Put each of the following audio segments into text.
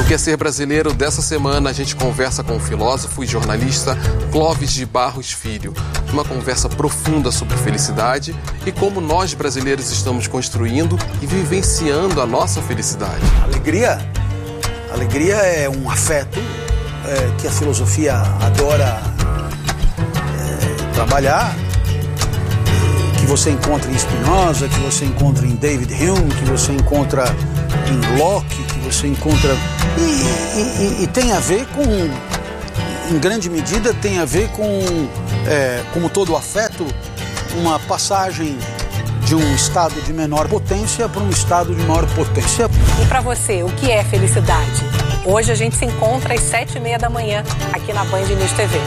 Quer Ser Brasileiro dessa semana a gente conversa com o filósofo e jornalista Clóvis de Barros Filho. Uma conversa profunda sobre felicidade e como nós brasileiros estamos construindo e vivenciando a nossa felicidade. Alegria é um afeto que a filosofia adora trabalhar, que você encontra em Spinoza, que você encontra em David Hume, que você encontra em Locke, que você encontra... E tem a ver com, em grande medida, tem a ver com, como todo afeto, uma passagem de um estado de menor potência para um estado de maior potência. E para você, o que é felicidade? Hoje a gente se encontra às 7h30 da manhã aqui na Band News TV.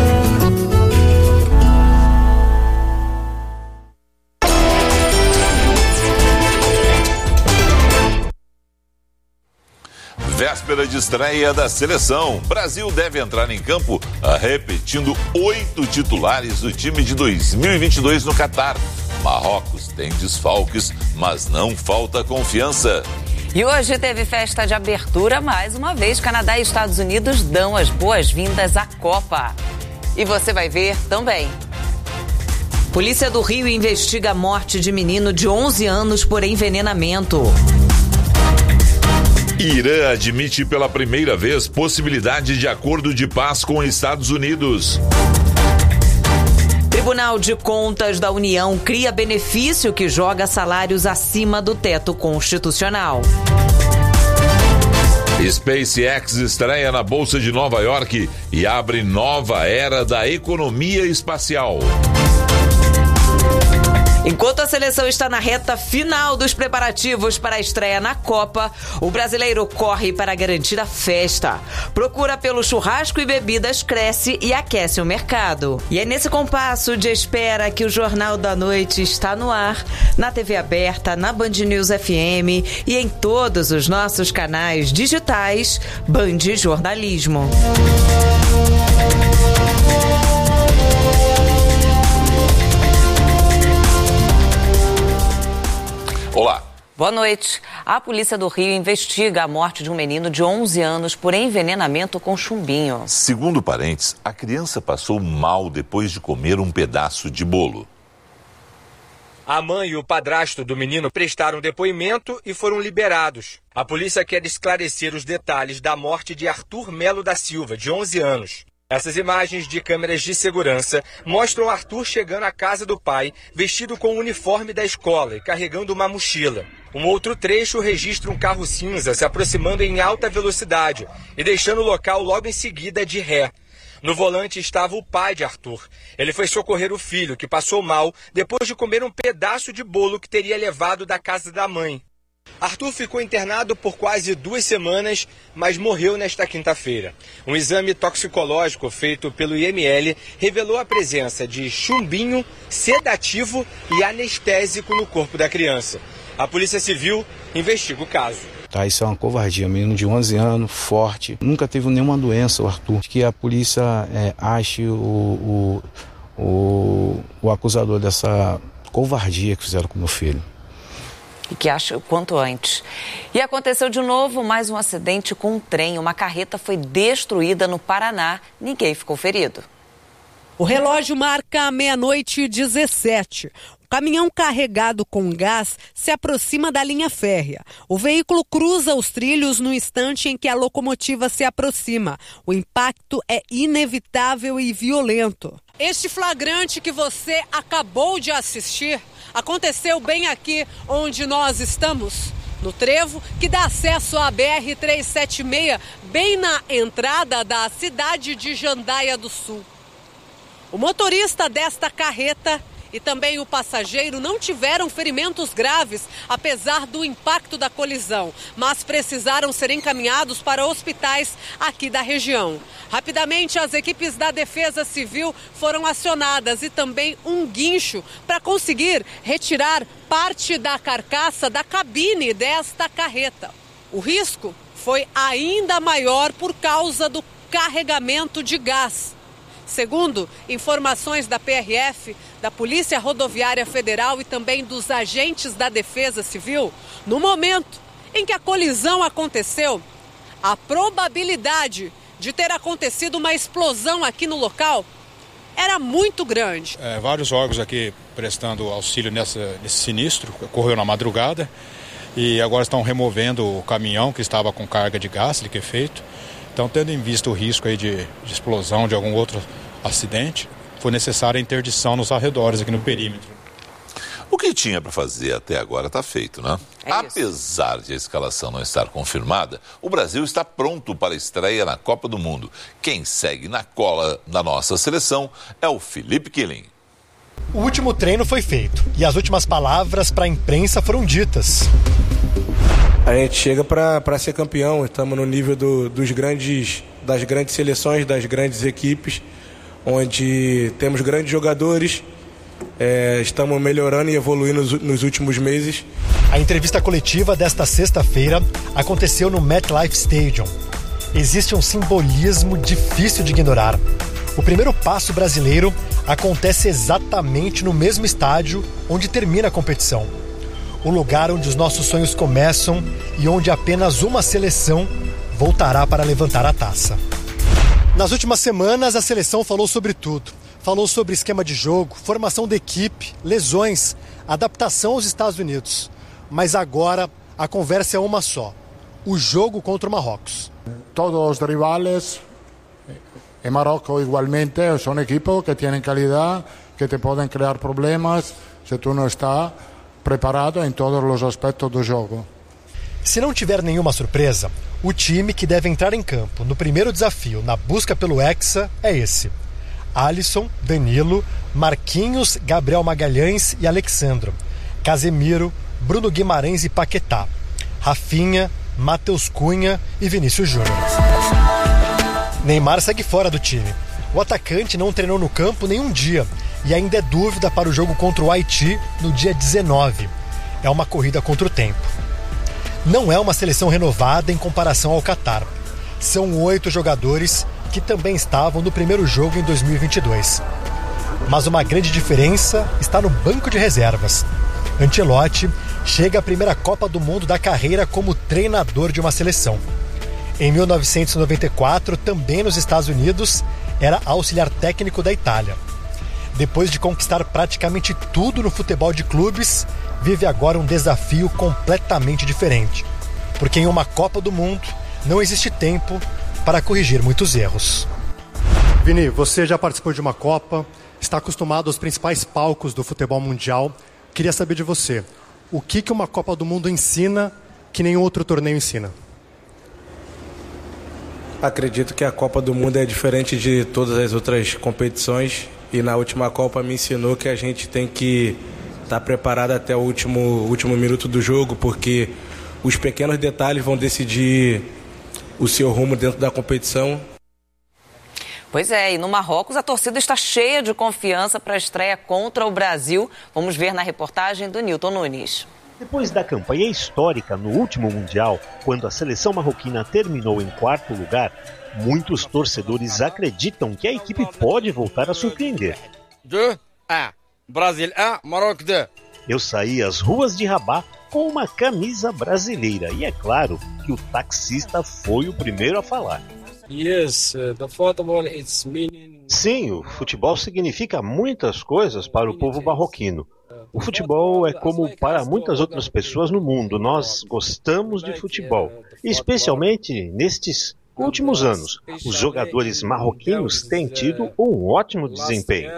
Véspera de estreia da seleção. Brasil deve entrar em campo repetindo 8 titulares do time de 2022 no Catar. Marrocos tem desfalques, mas não falta confiança. E hoje teve festa de abertura. Mais uma vez, Canadá e Estados Unidos dão as boas-vindas à Copa. E você vai ver também. Polícia do Rio investiga a morte de menino de 11 anos por envenenamento. Irã admite pela primeira vez possibilidade de acordo de paz com Estados Unidos. Tribunal de Contas da União cria benefício que joga salários acima do teto constitucional. SpaceX estreia na Bolsa de Nova York e abre nova era da economia espacial. Enquanto a seleção está na reta final dos preparativos para a estreia na Copa, o brasileiro corre para garantir a festa. Procura pelo churrasco e bebidas cresce e aquece o mercado. E é nesse compasso de espera que o Jornal da Noite está no ar, na TV aberta, na Band News FM e em todos os nossos canais digitais Band Jornalismo. Olá. Boa noite. A Polícia do Rio investiga a morte de um menino de 11 anos por envenenamento com chumbinho. Segundo parentes, a criança passou mal depois de comer um pedaço de bolo. A mãe e o padrasto do menino prestaram depoimento e foram liberados. A polícia quer esclarecer os detalhes da morte de Arthur Melo da Silva, de 11 anos. Essas imagens de câmeras de segurança mostram Arthur chegando à casa do pai, vestido com o uniforme da escola e carregando uma mochila. Um outro trecho registra um carro cinza se aproximando em alta velocidade e deixando o local logo em seguida de ré. No volante estava o pai de Arthur. Ele foi socorrer o filho, que passou mal depois de comer um pedaço de bolo que teria levado da casa da mãe. Arthur ficou internado por quase 2 semanas, mas morreu nesta quinta-feira. Um exame toxicológico feito pelo IML revelou a presença de chumbinho, sedativo e anestésico no corpo da criança. A Polícia Civil investiga o caso. Isso é uma covardia, menino de 11 anos, forte, nunca teve nenhuma doença, o Arthur. Que a polícia ache o acusador dessa covardia que fizeram com o meu filho. E que acha o quanto antes. E aconteceu de novo mais um acidente com um trem. Uma carreta foi destruída no Paraná. Ninguém ficou ferido. O relógio marca 00:17. O caminhão carregado com gás se aproxima da linha férrea. O veículo cruza os trilhos no instante em que a locomotiva se aproxima. O impacto é inevitável e violento. Este flagrante que você acabou de assistir aconteceu bem aqui onde nós estamos, no trevo que dá acesso à BR-376, bem na entrada da cidade de Jandaia do Sul. O motorista desta carreta e também o passageiro não tiveram ferimentos graves, apesar do impacto da colisão, mas precisaram ser encaminhados para hospitais aqui da região. Rapidamente, as equipes da Defesa Civil foram acionadas e também um guincho para conseguir retirar parte da carcaça da cabine desta carreta. O risco foi ainda maior por causa do carregamento de gás. Segundo informações da PRF, da Polícia Rodoviária Federal e também dos agentes da Defesa Civil, no momento em que a colisão aconteceu, a probabilidade de ter acontecido uma explosão aqui no local era muito grande. Vários órgãos aqui prestando auxílio nesse sinistro, ocorreu na madrugada, e agora estão removendo o caminhão que estava com carga de gás liquefeito. Então, tendo em vista o risco aí de explosão de algum outro acidente, foi necessária a interdição nos arredores aqui no perímetro. O que tinha para fazer até agora está feito, né? Apesar de a escalação não estar confirmada, o Brasil está pronto para a estreia na Copa do Mundo. Quem segue na cola da nossa seleção é o Felipe Killing. O último treino foi feito e as últimas palavras para a imprensa foram ditas. A gente chega para ser campeão, estamos no nível das grandes seleções, das grandes equipes, onde temos grandes jogadores, estamos melhorando e evoluindo nos últimos meses. A entrevista coletiva desta sexta-feira aconteceu no MetLife Stadium. Existe um simbolismo difícil de ignorar. O primeiro passo brasileiro acontece exatamente no mesmo estádio onde termina a competição. O lugar onde os nossos sonhos começam e onde apenas uma seleção voltará para levantar a taça. Nas últimas semanas, a seleção falou sobre tudo. Falou sobre esquema de jogo, formação da equipe, lesões, adaptação aos Estados Unidos. Mas agora a conversa é uma só: o jogo contra o Marrocos. Todos os rivales, em Marrocos igualmente, são equipos que têm qualidade, que te podem criar problemas se tu não está preparado em todos os aspectos do jogo. Se não tiver nenhuma surpresa, o time que deve entrar em campo no primeiro desafio na busca pelo Hexa é esse: Alisson, Danilo, Marquinhos, Gabriel Magalhães e Alexandro, Casemiro, Bruno Guimarães e Paquetá, Rafinha, Matheus Cunha e Vinícius Júnior. Neymar segue fora do time. O atacante não treinou no campo nenhum dia e ainda é dúvida para o jogo contra o Haiti no dia 19. É uma corrida contra o tempo. Não é uma seleção renovada em comparação ao Catar. São 8 jogadores que também estavam no primeiro jogo em 2022. Mas uma grande diferença está no banco de reservas. Ancelotti chega à primeira Copa do Mundo da carreira como treinador de uma seleção. Em 1994, também nos Estados Unidos, era auxiliar técnico da Itália. Depois de conquistar praticamente tudo no futebol de clubes, vive agora um desafio completamente diferente. Porque em uma Copa do Mundo não existe tempo para corrigir muitos erros. Vini, você já participou de uma Copa, está acostumado aos principais palcos do futebol mundial. Queria saber de você, o que uma Copa do Mundo ensina que nenhum outro torneio ensina? Acredito que a Copa do Mundo é diferente de todas as outras competições, e na última Copa me ensinou que a gente tem que estar preparado até o último minuto do jogo, porque os pequenos detalhes vão decidir o seu rumo dentro da competição. Pois é, e no Marrocos a torcida está cheia de confiança para a estreia contra o Brasil. Vamos ver na reportagem do Nilton Nunes. Depois da campanha histórica no último Mundial, quando a seleção marroquina terminou em 4º lugar, muitos torcedores acreditam que a equipe pode voltar a surpreender. 2-1, Brasil 1, Marrocos 2. Eu saí às ruas de Rabat com uma camisa brasileira e é claro que o taxista foi o primeiro a falar. Sim, o futebol significa muitas coisas para o povo marroquino. O futebol é como para muitas outras pessoas no mundo. Nós gostamos de futebol, especialmente nestes últimos anos. Os jogadores marroquinos têm tido um ótimo desempenho.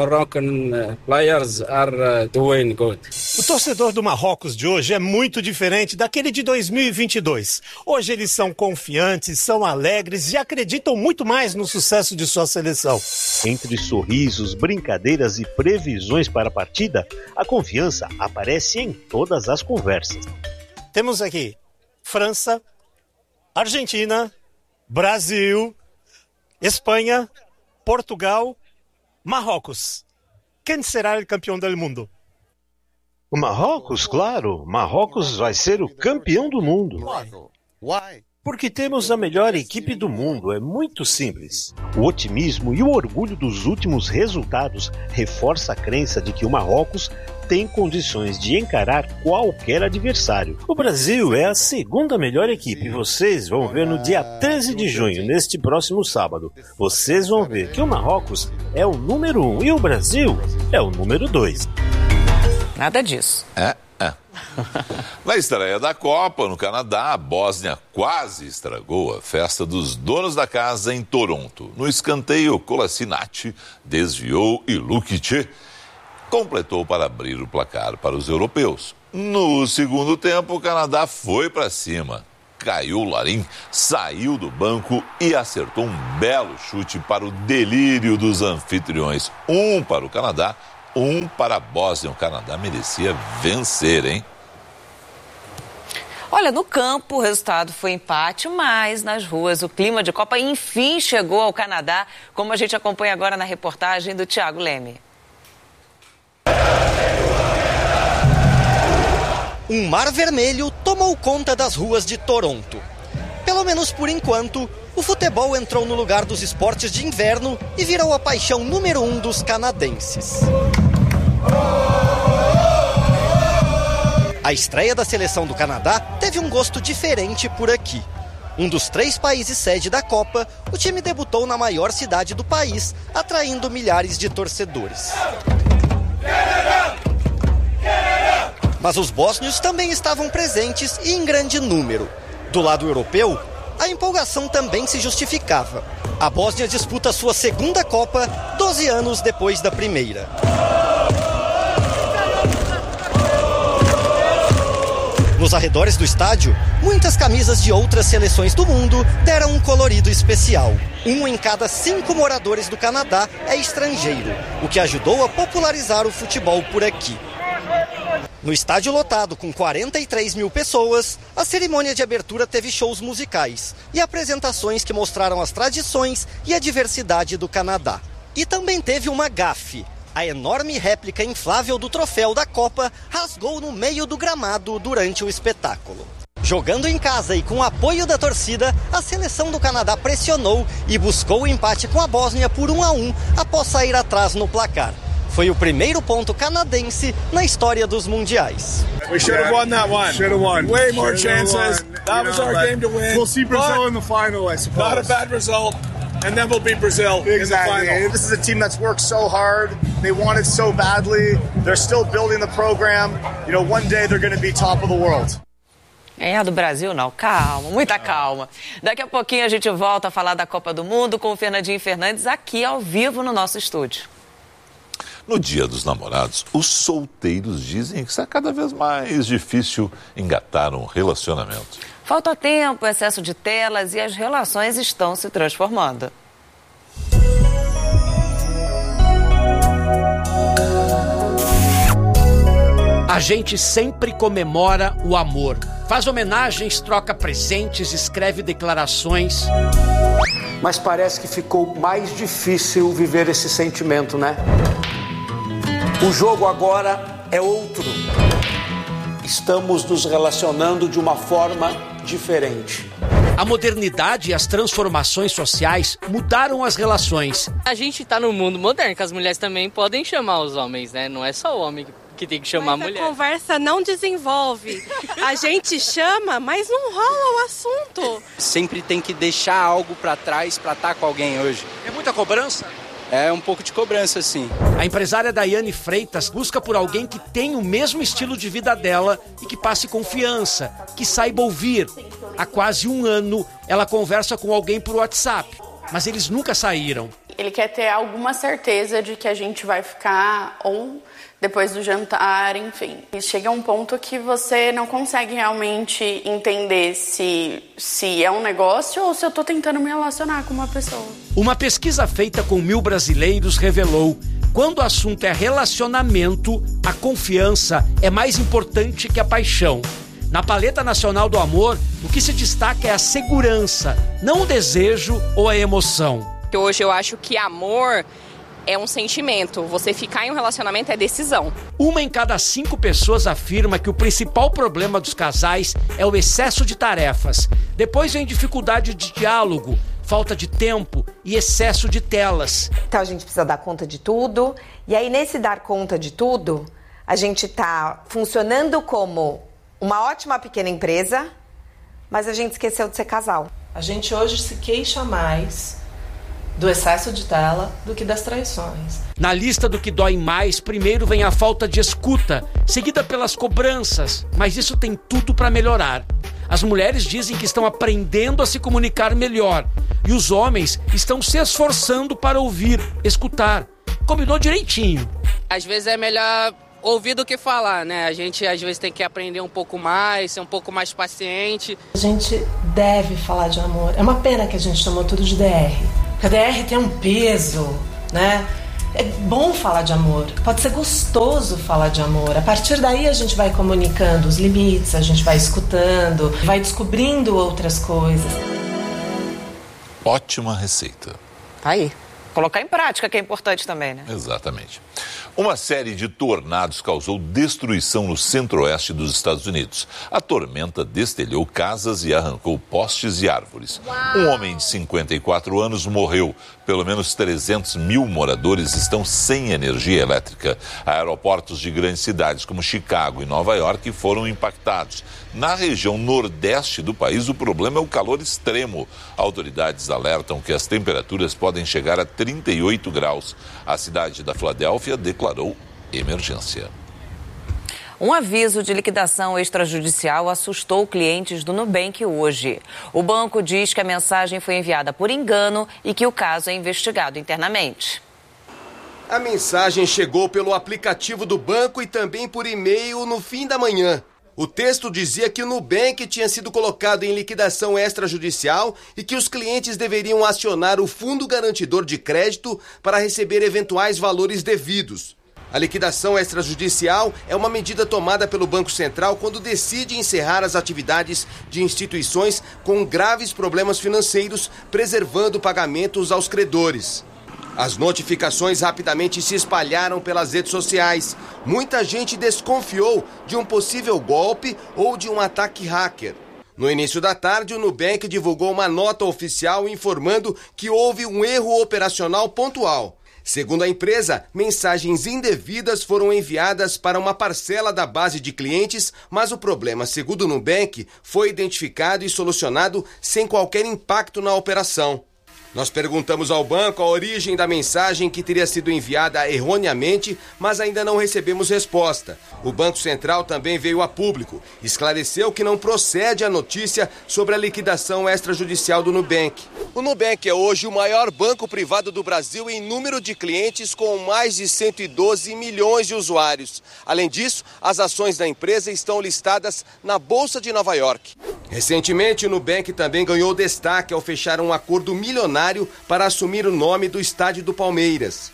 O torcedor do Marrocos de hoje é muito diferente daquele de 2022. Hoje eles são confiantes, são alegres e acreditam muito mais no sucesso de sua seleção. Entre sorrisos, brincadeiras e previsões para a partida, a confiança aparece em todas as conversas. Temos aqui França, Argentina, Brasil, Espanha, Portugal, Marrocos. Quem será o campeão do mundo? O Marrocos, claro. Marrocos vai ser o campeão do mundo. Porque temos a melhor equipe do mundo. É muito simples. O otimismo e o orgulho dos últimos resultados reforça a crença de que o Marrocos tem condições de encarar qualquer adversário. O Brasil é a segunda melhor equipe. Vocês vão ver no dia 13 de junho, neste próximo sábado. Vocês vão ver que o Marrocos é o número 1 e o Brasil é o número 2. Nada disso. Na estreia da Copa, no Canadá, a Bósnia quase estragou a festa dos donos da casa em Toronto. No escanteio, Kolasinac desviou e Lukic completou para abrir o placar para os europeus. No segundo tempo, o Canadá foi para cima. Caiu Larin, saiu do banco e acertou um belo chute para o delírio dos anfitriões. 1 para o Canadá, 1 para a Bósnia. O Canadá merecia vencer, hein? Olha, no campo o resultado foi empate, mas nas ruas o clima de Copa enfim chegou ao Canadá, como a gente acompanha agora na reportagem do Thiago Leme. Um mar vermelho tomou conta das ruas de Toronto. Pelo menos por enquanto, o futebol entrou no lugar dos esportes de inverno e virou a paixão número 1 dos canadenses. A estreia da seleção do Canadá teve um gosto diferente por aqui. Um dos 3 países sede da Copa, o time debutou na maior cidade do país, atraindo milhares de torcedores. Mas os bósnios também estavam presentes e em grande número. Do lado europeu, a empolgação também se justificava. A Bósnia disputa sua segunda Copa, 12 anos depois da primeira. Nos arredores do estádio, muitas camisas de outras seleções do mundo deram um colorido especial. 1 em cada 5 moradores do Canadá é estrangeiro, o que ajudou a popularizar o futebol por aqui. No estádio lotado com 43 mil pessoas, a cerimônia de abertura teve shows musicais e apresentações que mostraram as tradições e a diversidade do Canadá. E também teve uma gafe. A enorme réplica inflável do troféu da Copa rasgou no meio do gramado durante o espetáculo. Jogando em casa e com o apoio da torcida, a seleção do Canadá pressionou e buscou o empate com a Bósnia por 1-1 após sair atrás no placar. Foi o primeiro ponto canadense na história dos mundiais. We should have won that one. Should have won. Way more chances. That was our game to win. We'll see Brazil in the final, I suppose. Not a bad result. And then we'll beat Brazil in the final. This is a team that's worked so hard. They want it so badly. They're still building the program. You know, one day they're going to be top of the world. A do Brasil não, calma, muita calma. Daqui a pouquinho a gente volta a falar da Copa do Mundo com o Fernandinho Fernandes aqui ao vivo no nosso estúdio. No Dia dos Namorados, os solteiros dizem que está cada vez mais difícil engatar um relacionamento. Falta tempo, excesso de telas e as relações estão se transformando. A gente sempre comemora o amor. Faz homenagens, troca presentes, escreve declarações. Mas parece que ficou mais difícil viver esse sentimento, né? O jogo agora é outro. Estamos nos relacionando de uma forma diferente. A modernidade e as transformações sociais mudaram as relações. A gente tá no mundo moderno, que as mulheres também podem chamar os homens, né? Não é só o homem que tem que chamar a mulher. A conversa não desenvolve. A gente chama, mas não rola o assunto. Sempre tem que deixar algo pra trás pra estar com alguém hoje. É muita cobrança? É um pouco de cobrança, sim. A empresária Daiane Freitas busca por alguém que tenha o mesmo estilo de vida dela e que passe confiança, que saiba ouvir. Há quase 1 ano, ela conversa com alguém por WhatsApp, mas eles nunca saíram. Ele quer ter alguma certeza de que a gente vai ficar ou depois do jantar, enfim. E chega a um ponto que você não consegue realmente entender se é um negócio ou se eu tô tentando me relacionar com uma pessoa. Uma pesquisa feita com 1.000 brasileiros revelou: quando o assunto é relacionamento, a confiança é mais importante que a paixão. Na paleta nacional do amor, o que se destaca é a segurança, não o desejo ou a emoção. Hoje eu acho que amor é um sentimento. Você ficar em um relacionamento é decisão. 1 em cada 5 pessoas afirma que o principal problema dos casais é o excesso de tarefas. Depois vem dificuldade de diálogo, falta de tempo e excesso de telas. Então a gente precisa dar conta de tudo. E aí nesse dar conta de tudo, A gente está funcionando como uma ótima pequena empresa, mas a gente esqueceu de ser casal. A gente hoje se queixa mais do excesso de tela do que das traições. Na lista do que dói mais, primeiro vem a falta de escuta, seguida pelas cobranças, mas isso tem tudo para melhorar. As mulheres dizem que estão aprendendo a se comunicar melhor e os homens estão se esforçando para ouvir, escutar. Combinou direitinho. Às vezes é melhor ouvir do que falar, né? A gente às vezes tem que aprender um pouco mais, ser um pouco mais paciente. A gente deve falar de amor. É uma pena que a gente chamou tudo de DR. Porque a DR tem um peso, né? É bom falar de amor. Pode ser gostoso falar de amor. A partir daí a gente vai comunicando os limites, a gente vai escutando, vai descobrindo outras coisas. Ótima receita. Aí. Colocar em prática, que é importante também, né? Exatamente. Uma série de tornados causou destruição no centro-oeste dos Estados Unidos. A tormenta destelhou casas e arrancou postes e árvores. Um homem de 54 anos morreu. Pelo menos 300 mil moradores estão sem energia elétrica. Aeroportos de grandes cidades como Chicago e Nova York foram impactados. Na região nordeste do país, o problema é o calor extremo. Autoridades alertam que as temperaturas podem chegar a 38 graus. A cidade da Filadélfia declarou emergência. Um aviso de liquidação extrajudicial assustou clientes do Nubank hoje. O banco diz que a mensagem foi enviada por engano e que o caso é investigado internamente. A mensagem chegou pelo aplicativo do banco e também por e-mail no fim da manhã. O texto dizia que o Nubank tinha sido colocado em liquidação extrajudicial e que os clientes deveriam acionar o Fundo Garantidor de Crédito para receber eventuais valores devidos. A liquidação extrajudicial é uma medida tomada pelo Banco Central quando decide encerrar as atividades de instituições com graves problemas financeiros, preservando pagamentos aos credores. As notificações rapidamente se espalharam pelas redes sociais. Muita gente desconfiou de um possível golpe ou de um ataque hacker. No início da tarde, o Nubank divulgou uma nota oficial informando que houve um erro operacional pontual. Segundo a empresa, mensagens indevidas foram enviadas para uma parcela da base de clientes, mas o problema, segundo o Nubank, foi identificado e solucionado sem qualquer impacto na operação. Nós perguntamos ao banco a origem da mensagem que teria sido enviada erroneamente, mas ainda não recebemos resposta. O Banco Central também veio a público. Esclareceu que não procede a notícia sobre a liquidação extrajudicial do Nubank. O Nubank é hoje o maior banco privado do Brasil em número de clientes, com mais de 112 milhões de usuários. Além disso, as ações da empresa estão listadas na Bolsa de Nova York. Recentemente, o Nubank também ganhou destaque ao fechar um acordo milionário para assumir o nome do estádio do Palmeiras.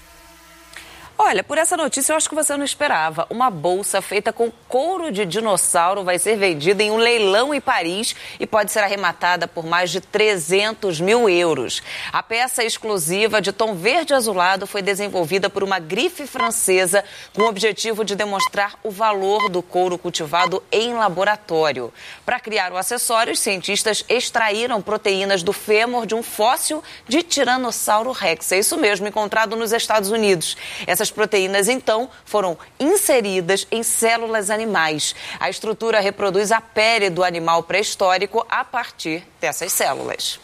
Olha, por essa notícia eu acho que você não esperava. Uma bolsa feita com couro de dinossauro vai ser vendida em um leilão em Paris e pode ser arrematada por mais de 300 mil euros. A peça exclusiva de tom verde azulado foi desenvolvida por uma grife francesa com o objetivo de demonstrar o valor do couro cultivado em laboratório. Para criar o acessório, os cientistas extraíram proteínas do fêmur de um fóssil de Tiranossauro Rex. É isso mesmo, encontrado nos Estados Unidos. Essas proteínas, então, foram inseridas em células animais. A estrutura reproduz a pele do animal pré-histórico a partir dessas células.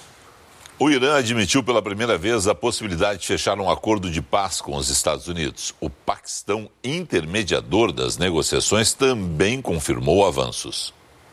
O Irã admitiu pela primeira vez a possibilidade de fechar um acordo de paz com os Estados Unidos. O Paquistão, intermediador das negociações, também confirmou avanços.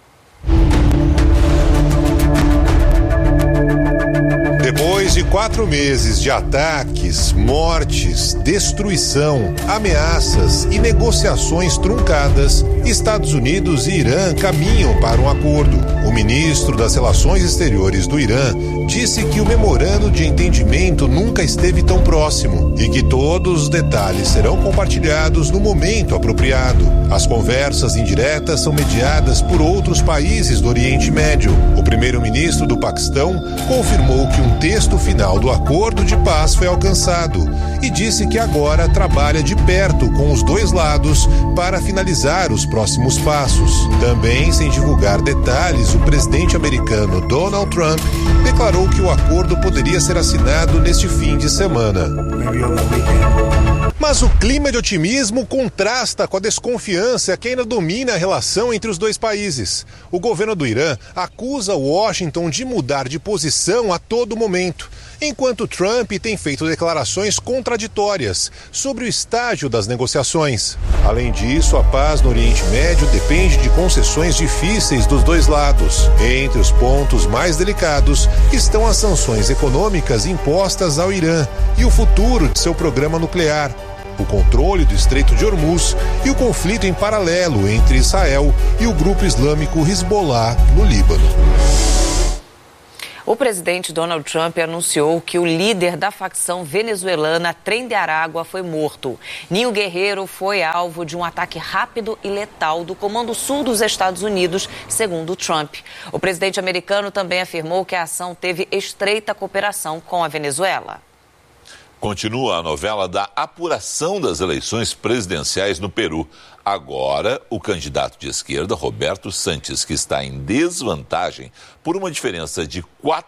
Depois de 4 meses de ataques, mortes, destruição, ameaças e negociações truncadas, Estados Unidos e Irã caminham para um acordo. O ministro das Relações Exteriores do Irã disse que o memorando de entendimento nunca esteve tão próximo e que todos os detalhes serão compartilhados no momento apropriado. As conversas indiretas são mediadas por outros países do Oriente Médio. O primeiro-ministro do Paquistão confirmou que um texto final do acordo de paz foi alcançado e disse que agora trabalha de perto com os dois lados para finalizar os próximos passos. Também, sem divulgar detalhes, o presidente americano Donald Trump declarou que o acordo poderia ser assinado neste fim de semana. Mas o clima de otimismo contrasta com a desconfiança que ainda domina a relação entre os dois países. O governo do Irã acusa Washington de mudar de posição a todo momento, enquanto Trump tem feito declarações contraditórias sobre o estágio das negociações. Além disso, a paz no Oriente Médio depende de concessões difíceis dos dois lados. Entre os pontos mais delicados estão as sanções econômicas impostas ao Irã e o futuro de seu programa nuclear, o controle do Estreito de Hormuz e o conflito em paralelo entre Israel e o grupo islâmico Hezbollah no Líbano. O presidente Donald Trump anunciou que o líder da facção venezuelana Tren de Aragua foi morto. Ninho Guerreiro foi alvo de um ataque rápido e letal do Comando Sul dos Estados Unidos, segundo Trump. O presidente americano também afirmou que a ação teve estreita cooperação com a Venezuela. Continua a novela da apuração das eleições presidenciais no Peru. Agora, o candidato de esquerda, Roberto Santos, que está em desvantagem por uma diferença de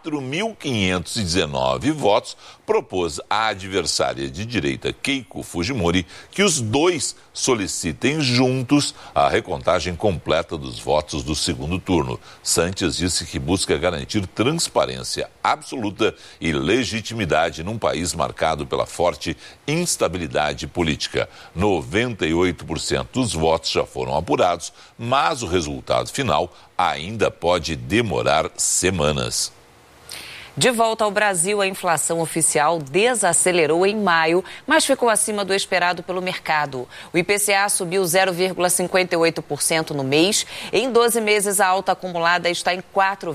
4.519 votos, propôs à adversária de direita, Keiko Fujimori, que os dois solicitem juntos a recontagem completa dos votos do segundo turno. Santos disse que busca garantir transparência absoluta e legitimidade num país marcado pela forte instabilidade política. 98% dos votos já foram apurados, mas o resultado final ainda pode demorar semanas. De volta ao Brasil, a inflação oficial desacelerou em maio, mas ficou acima do esperado pelo mercado. O IPCA subiu 0,58% no mês. Em 12 meses, a alta acumulada está em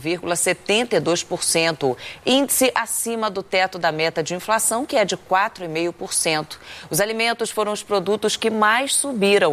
4,72%. Índice acima do teto da meta de inflação, que é de 4,5%. Os alimentos foram os produtos que mais subiram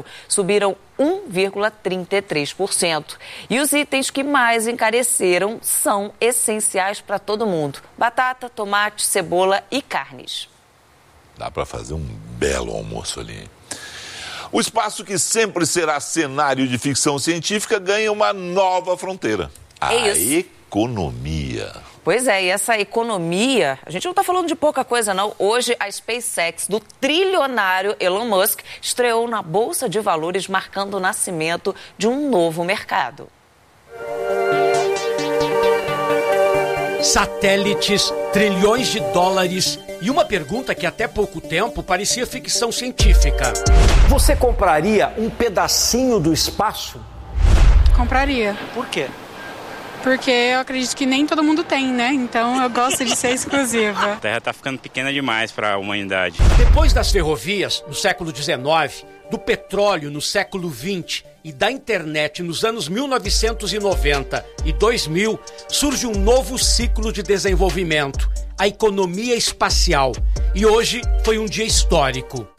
1,33%. E os itens que mais encareceram são essenciais para todo mundo: batata, tomate, cebola e carnes. Dá para fazer um belo almoço ali, hein? O espaço que sempre será cenário de ficção científica ganha uma nova fronteira: a economia. Pois é, e essa economia, a gente não está falando de pouca coisa, não. Hoje, a SpaceX do trilionário Elon Musk estreou na Bolsa de Valores, marcando o nascimento de um novo mercado. Satélites, trilhões de dólares e uma pergunta que até pouco tempo parecia ficção científica. Você compraria um pedacinho do espaço? Compraria. Por quê? Porque eu acredito que nem todo mundo tem, né? Então eu gosto de ser exclusiva. A Terra está ficando pequena demais para a humanidade. Depois das ferrovias, no século XIX, do petróleo no século XX e da internet nos anos 1990 e 2000, surge um novo ciclo de desenvolvimento: a economia espacial. E hoje foi um dia histórico.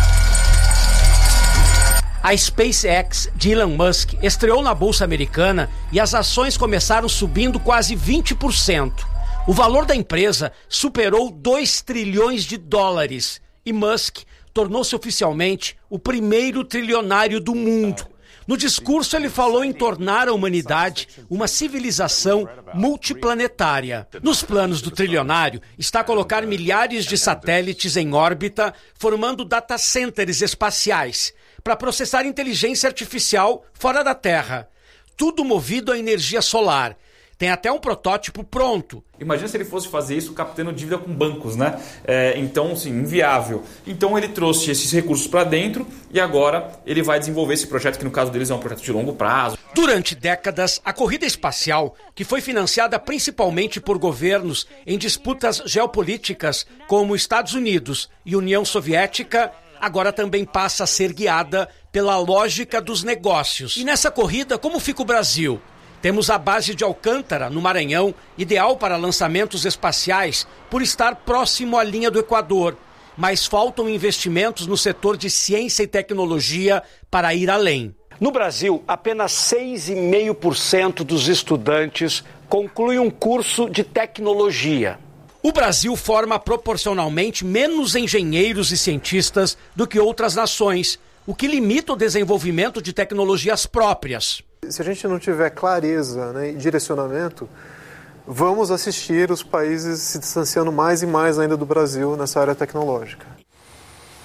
A SpaceX de Elon Musk estreou na Bolsa Americana e as ações começaram subindo quase 20%. O valor da empresa superou 2 trilhões de dólares e Musk tornou-se oficialmente o primeiro trilionário do mundo. No discurso, ele falou em tornar a humanidade uma civilização multiplanetária. Nos planos do trilionário está colocar milhares de satélites em órbita, formando data centers espaciais, para processar inteligência artificial fora da Terra. Tudo movido a energia solar. Tem até um protótipo pronto. Imagina se ele fosse fazer isso captando dívida com bancos, né? Então, assim, inviável. Então ele trouxe esses recursos para dentro e agora ele vai desenvolver esse projeto, que no caso deles é um projeto de longo prazo. Durante décadas, a corrida espacial, que foi financiada principalmente por governos em disputas geopolíticas como Estados Unidos e União Soviética, agora também passa a ser guiada pela lógica dos negócios. E nessa corrida, como fica o Brasil? Temos a base de Alcântara, no Maranhão, ideal para lançamentos espaciais por estar próximo à linha do Equador. Mas faltam investimentos no setor de ciência e tecnologia para ir além. No Brasil, apenas 6,5% dos estudantes concluem um curso de tecnologia. O Brasil forma proporcionalmente menos engenheiros e cientistas do que outras nações, o que limita o desenvolvimento de tecnologias próprias. Se a gente não tiver clareza, né, e direcionamento, vamos assistir os países se distanciando mais e mais ainda do Brasil nessa área tecnológica.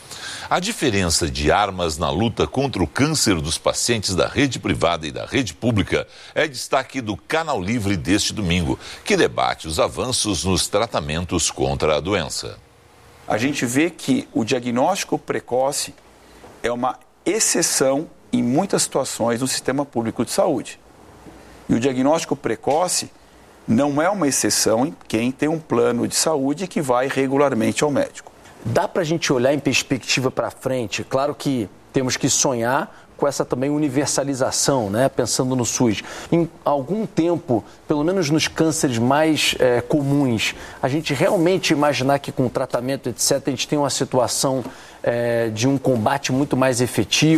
A diferença de armas na luta contra o câncer dos pacientes da rede privada e da rede pública é destaque do Canal Livre deste domingo, que debate os avanços nos tratamentos contra a doença. A gente vê que o diagnóstico precoce é uma exceção em muitas situações no sistema público de saúde. E o diagnóstico precoce não é uma exceção em quem tem um plano de saúde que vai regularmente ao médico. Dá para a gente olhar em perspectiva para frente? Claro que temos que sonhar com essa também universalização, né? Pensando no SUS. Em algum tempo, pelo menos nos cânceres mais comuns, a gente realmente imaginar que com tratamento, etc., a gente tem uma situação de um combate muito mais efetivo.